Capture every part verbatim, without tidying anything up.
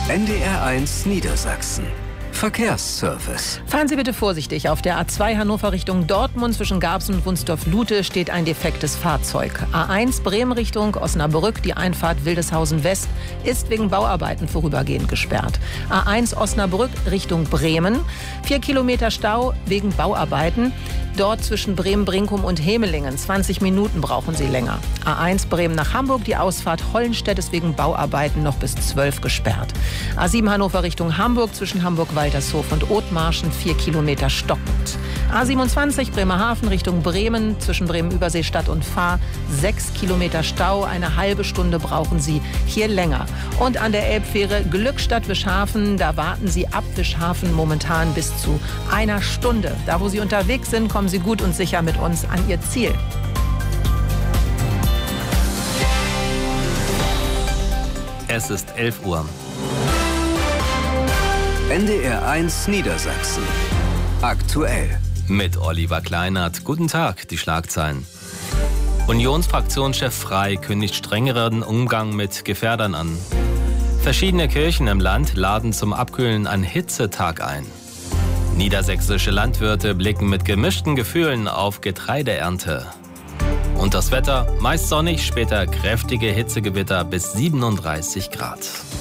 N D R eins Niedersachsen. Verkehrsservice. Fahren Sie bitte vorsichtig. Auf der A zwei Hannover Richtung Dortmund zwischen Garbsen und Wunsdorf-Lute steht ein defektes Fahrzeug. A eins Bremen Richtung Osnabrück, die Einfahrt Wildeshausen West, ist wegen Bauarbeiten vorübergehend gesperrt. A eins Osnabrück Richtung Bremen, vier Kilometer Stau wegen Bauarbeiten. Dort zwischen Bremen-Brinkum und Hemelingen. zwanzig Minuten brauchen Sie länger. A eins Bremen nach Hamburg, die Ausfahrt Hollenstedt ist wegen Bauarbeiten noch bis zwölf gesperrt. A sieben Hannover Richtung Hamburg zwischen Hamburg-Waltershof und Othmarschen, vier Kilometer stockend. A siebenundzwanzig Bremerhaven Richtung Bremen zwischen Bremen-Überseestadt und Fahr, sechs Kilometer Stau, eine halbe Stunde brauchen Sie hier länger. Und an der Elbfähre Glückstadt-Wischhafen, da warten Sie ab Wischhafen momentan bis zu einer Stunde. Da, wo Sie unterwegs sind, kommen Sie gut und sicher mit uns an Ihr Ziel. Es ist elf Uhr. N D R eins Niedersachsen. Aktuell. Mit Oliver Kleinert. Guten Tag, die Schlagzeilen. Unionsfraktionschef Frey kündigt strengeren Umgang mit Gefährdern an. Verschiedene Kirchen im Land laden zum Abkühlen an Hitzetag ein. Niedersächsische Landwirte blicken mit gemischten Gefühlen auf Getreideernte. Und das Wetter, meist sonnig, später kräftige Hitzegewitter bis siebenunddreißig Grad.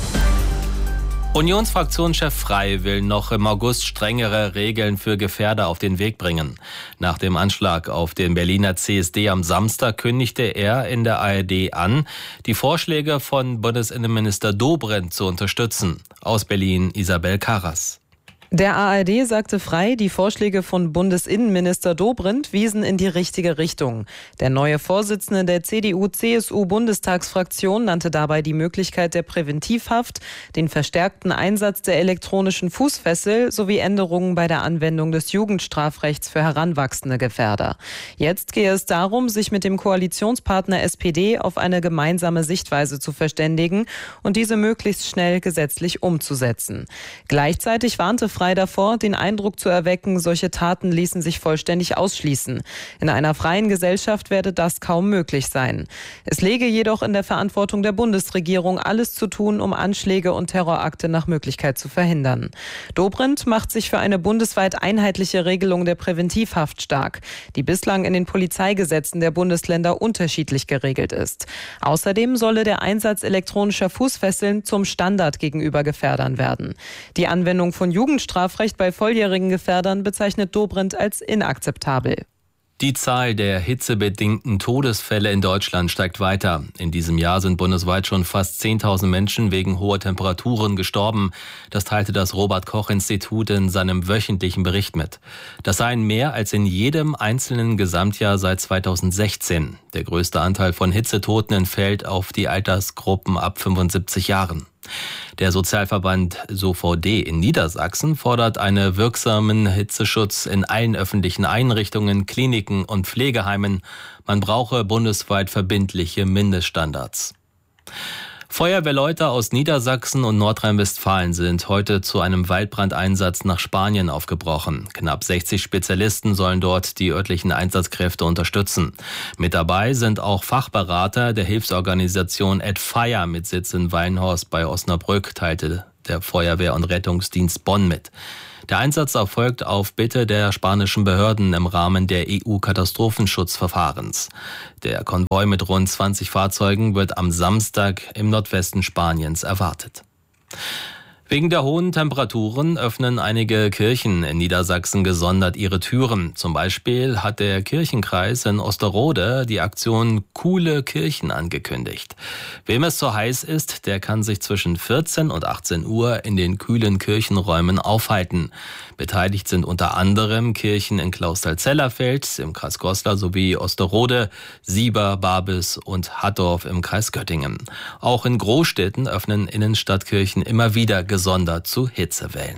Unionsfraktionschef Frey will noch im August strengere Regeln für Gefährder auf den Weg bringen. Nach dem Anschlag auf den Berliner C S D am Samstag kündigte er in der A R D an, die Vorschläge von Bundesinnenminister Dobrindt zu unterstützen. Aus Berlin Isabel Karas. Der A R D sagte Frey, die Vorschläge von Bundesinnenminister Dobrindt wiesen in die richtige Richtung. Der neue Vorsitzende der C D U C S U-Bundestagsfraktion nannte dabei die Möglichkeit der Präventivhaft, den verstärkten Einsatz der elektronischen Fußfessel sowie Änderungen bei der Anwendung des Jugendstrafrechts für heranwachsende Gefährder. Jetzt gehe es darum, sich mit dem Koalitionspartner S P D auf eine gemeinsame Sichtweise zu verständigen und diese möglichst schnell gesetzlich umzusetzen. Gleichzeitig warnte Frey davor, den Eindruck zu erwecken, solche Taten ließen sich vollständig ausschließen. In einer freien Gesellschaft werde das kaum möglich sein. Es läge jedoch in der Verantwortung der Bundesregierung, alles zu tun, um Anschläge und Terrorakte nach Möglichkeit zu verhindern. Dobrindt macht sich für eine bundesweit einheitliche Regelung der Präventivhaft stark, die bislang in den Polizeigesetzen der Bundesländer unterschiedlich geregelt ist. Außerdem solle der Einsatz elektronischer Fußfesseln zum Standard gegenüber Gefährdern werden. Die Anwendung von Jugendstrafrecht Strafrecht bei volljährigen Gefährdern bezeichnet Dobrindt als inakzeptabel. Die Zahl der hitzebedingten Todesfälle in Deutschland steigt weiter. In diesem Jahr sind bundesweit schon fast zehntausend Menschen wegen hoher Temperaturen gestorben. Das teilte das Robert-Koch-Institut in seinem wöchentlichen Bericht mit. Das seien mehr als in jedem einzelnen Gesamtjahr seit zweitausendsechzehn. Der größte Anteil von Hitzetoten entfällt auf die Altersgruppen ab fünfundsiebzig Jahren. Der Sozialverband S O V D in Niedersachsen fordert einen wirksamen Hitzeschutz in allen öffentlichen Einrichtungen, Kliniken und Pflegeheimen. Man brauche bundesweit verbindliche Mindeststandards. Feuerwehrleute aus Niedersachsen und Nordrhein-Westfalen sind heute zu einem Waldbrandeinsatz nach Spanien aufgebrochen. Knapp sechzig Spezialisten sollen dort die örtlichen Einsatzkräfte unterstützen. Mit dabei sind auch Fachberater der Hilfsorganisation Add Fire mit Sitz in Weinhorst bei Osnabrück, teilte der Feuerwehr- und Rettungsdienst Bonn mit. Der Einsatz erfolgt auf Bitte der spanischen Behörden im Rahmen der E U-Katastrophenschutzverfahrens. Der Konvoi mit rund zwanzig Fahrzeugen wird am Samstag im Nordwesten Spaniens erwartet. Wegen der hohen Temperaturen öffnen einige Kirchen in Niedersachsen gesondert ihre Türen. Zum Beispiel hat der Kirchenkreis in Osterode die Aktion Coole Kirchen angekündigt. Wem es zu heiß ist, der kann sich zwischen vierzehn und achtzehn Uhr in den kühlen Kirchenräumen aufhalten. Beteiligt sind unter anderem Kirchen in Clausthal-Zellerfeld im Kreis Goslar sowie Osterode, Sieber, Babis und Hattorf im Kreis Göttingen. Auch in Großstädten öffnen Innenstadtkirchen immer wieder gesondert zu Hitzewellen.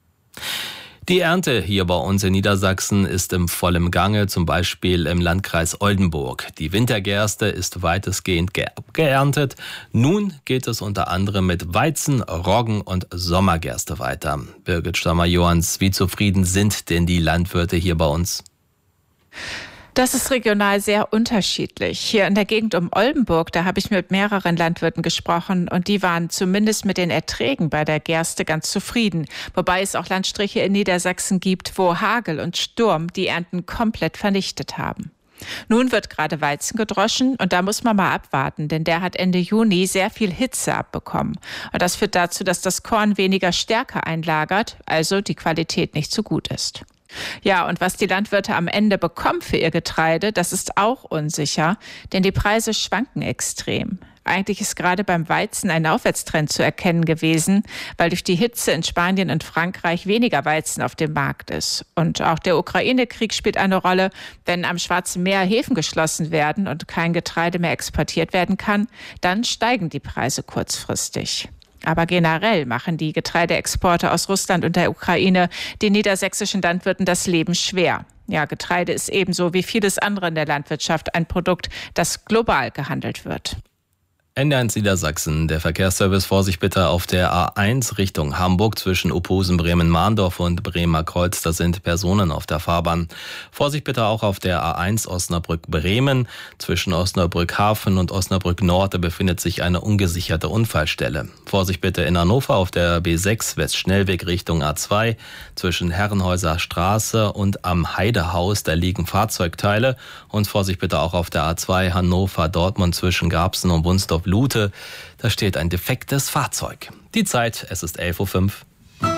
Die Ernte hier bei uns in Niedersachsen ist im vollen Gange, zum Beispiel im Landkreis Oldenburg. Die Wintergerste ist weitestgehend ge- geerntet. Nun geht es unter anderem mit Weizen, Roggen und Sommergerste weiter. Birgit Stammer-Johans, wie zufrieden sind denn die Landwirte hier bei uns? Das ist regional sehr unterschiedlich. Hier in der Gegend um Oldenburg, da habe ich mit mehreren Landwirten gesprochen und die waren zumindest mit den Erträgen bei der Gerste ganz zufrieden. Wobei es auch Landstriche in Niedersachsen gibt, wo Hagel und Sturm die Ernten komplett vernichtet haben. Nun wird gerade Weizen gedroschen und da muss man mal abwarten, denn der hat Ende Juni sehr viel Hitze abbekommen. Und das führt dazu, dass das Korn weniger Stärke einlagert, also die Qualität nicht so gut ist. Ja, und was die Landwirte am Ende bekommen für ihr Getreide, das ist auch unsicher, denn die Preise schwanken extrem. Eigentlich ist gerade beim Weizen ein Aufwärtstrend zu erkennen gewesen, weil durch die Hitze in Spanien und Frankreich weniger Weizen auf dem Markt ist. Und auch der Ukraine-Krieg spielt eine Rolle. Wenn am Schwarzen Meer Häfen geschlossen werden und kein Getreide mehr exportiert werden kann, dann steigen die Preise kurzfristig. Aber generell machen die Getreideexporte aus Russland und der Ukraine den niedersächsischen Landwirten das Leben schwer. Ja, Getreide ist ebenso wie vieles andere in der Landwirtschaft ein Produkt, das global gehandelt wird. N D eins Niedersachsen. Der Verkehrsservice, Vorsicht bitte auf der A eins Richtung Hamburg zwischen Opposen, Bremen-Mahndorf und Bremer Kreuz. Da sind Personen auf der Fahrbahn. Vorsicht bitte auch auf der A eins Osnabrück-Bremen. Zwischen Osnabrück-Hafen und Osnabrück-Nord, da befindet sich eine ungesicherte Unfallstelle. Vorsicht bitte in Hannover auf der B sechs Westschnellweg Richtung A zwei. Zwischen Herrenhäuser Straße und am Heidehaus, da liegen Fahrzeugteile. Und Vorsicht bitte auch auf der A zwei Hannover-Dortmund zwischen Garbsen und Wunstorf Lute, da steht ein defektes Fahrzeug. Die Zeit, es ist elf Uhr fünf.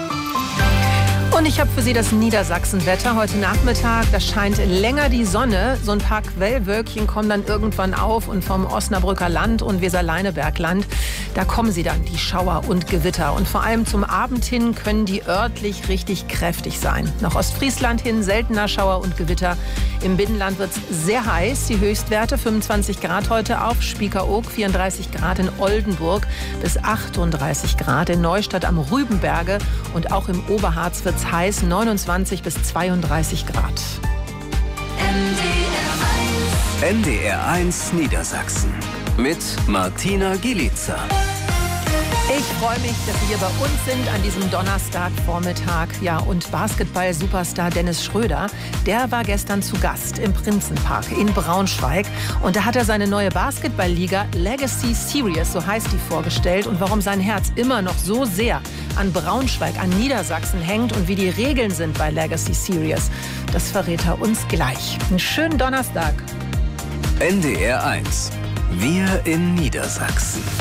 Und ich habe für Sie das Niedersachsenwetter heute Nachmittag. Da scheint länger die Sonne. So ein paar Quellwölkchen kommen dann irgendwann auf und vom Osnabrücker Land und Weser-Leineberg-Land, da kommen sie dann, die Schauer und Gewitter. Und vor allem zum Abend hin können die örtlich richtig kräftig sein. Nach Ostfriesland hin seltener Schauer und Gewitter. Im Binnenland wird es sehr heiß. Die Höchstwerte fünfundzwanzig Grad heute auf Spiekeroog, vierunddreißig Grad in Oldenburg bis achtunddreißig Grad in Neustadt am Rübenberge. Und auch im Oberharz wird es heiß, neunundzwanzig bis zweiunddreißig Grad. N D R eins Niedersachsen mit Martina Gielica. Ich freue mich, dass Sie hier bei uns sind an diesem Donnerstagvormittag. Ja, und Basketball-Superstar Dennis Schröder, der war gestern zu Gast im Prinzenpark in Braunschweig. Und da hat er seine neue Basketballliga Legacy Series, so heißt die, vorgestellt. Und warum sein Herz immer noch so sehr an Braunschweig, an Niedersachsen hängt und wie die Regeln sind bei Legacy Series, das verrät er uns gleich. Einen schönen Donnerstag. N D R eins. Wir in Niedersachsen.